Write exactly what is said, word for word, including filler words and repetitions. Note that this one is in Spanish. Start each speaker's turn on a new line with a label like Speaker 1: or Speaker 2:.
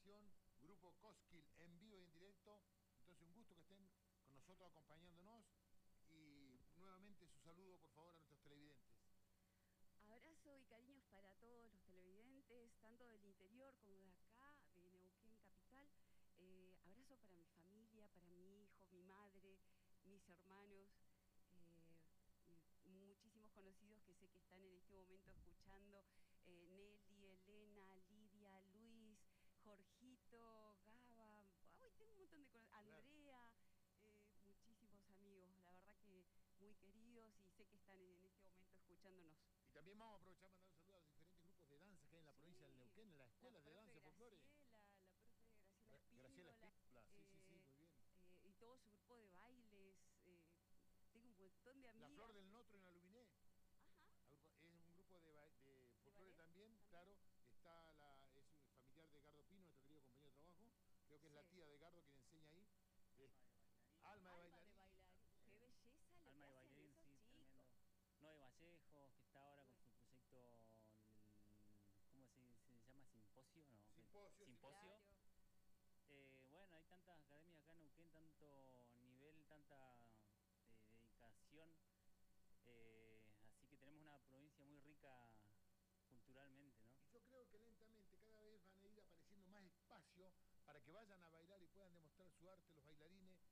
Speaker 1: presentación, Grupo Cosquil, en vivo y en directo. Entonces, un gusto que estén con nosotros acompañándonos. Y nuevamente su saludo, por favor, a nuestros televidentes.
Speaker 2: Abrazo y cariños para todos los televidentes, tanto del interior como de acá, de Neuquén Capital. Eh, abrazo para mi familia, para mi hijo, mi madre, mis hermanos, eh, muchísimos conocidos que sé que están en este momento escuchando. Eh, Nelly, Elena, Lidia, Luis, Jorgito, Gaba, hoy tengo un montón de conocidos,
Speaker 1: Claro.
Speaker 2: Andrea, eh, muchísimos amigos, la verdad que muy queridos y sé que están en, en este momento escuchándonos.
Speaker 1: Y también vamos a aprovechar para mandar un saludo a los diferentes grupos de danza que hay en la
Speaker 2: Sí,
Speaker 1: provincia del Neuquén, en las
Speaker 2: la
Speaker 1: escuelas de
Speaker 2: profe
Speaker 1: danza y folclore.
Speaker 2: Graciela, la profe Graciela
Speaker 1: Gra Graciela
Speaker 2: Espíndola,
Speaker 1: Espíndola, sí, sí, sí,
Speaker 2: eh,
Speaker 1: muy bien.
Speaker 2: eh, y todo su grupo de bailes. Eh, tengo un montón de
Speaker 1: La Flor
Speaker 2: amigas.
Speaker 1: del Notro en Aluminé.
Speaker 2: Ajá.
Speaker 1: Es un grupo de, de
Speaker 2: ¿De
Speaker 1: folclore
Speaker 2: ballet
Speaker 1: también,
Speaker 2: también?
Speaker 1: claro. Está la, es un familiar de Gardo Pino, nuestro querido compañero de trabajo. Creo que es la
Speaker 2: Sí.
Speaker 1: tía de Gardo quien enseña ahí. Eh,
Speaker 3: Alma de bailarín.
Speaker 1: Alma de
Speaker 2: Alma de
Speaker 1: bailarín.
Speaker 2: bailarín. Qué
Speaker 3: Eh,
Speaker 2: belleza lo
Speaker 3: Alma
Speaker 2: que
Speaker 3: de
Speaker 2: hacen
Speaker 3: bailarín,
Speaker 2: esos
Speaker 3: sí,
Speaker 2: chicos.
Speaker 3: tremendo. Noé Vallejos, que está ahora con
Speaker 2: Bueno,
Speaker 3: su proyecto, el- ¿cómo se, se llama? Simposio, ¿no?
Speaker 1: Simposio,
Speaker 3: Simposio.
Speaker 2: claro.
Speaker 3: Eh, bueno, hay tantas academias acá en Neuquén, tanto nivel, tanta eh, dedicación. Eh, así que tenemos una provincia muy rica culturalmente, ¿no?
Speaker 1: Y yo creo que lentamente cada vez van a ir apareciendo más espacios para que vayan a bailar y puedan demostrar su arte los bailarines